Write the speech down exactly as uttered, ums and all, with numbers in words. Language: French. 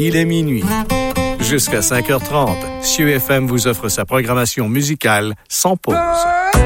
Il est minuit. Jusqu'à cinq heures trente, C I E F M vous offre sa programmation musicale sans pause.